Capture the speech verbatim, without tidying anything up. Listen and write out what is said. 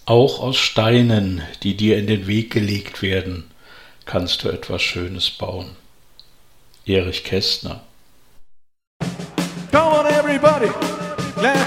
Auch aus Steinen, die dir in den Weg gelegt werden, kannst du etwas Schönes bauen. Erich Kästner. Come on everybody!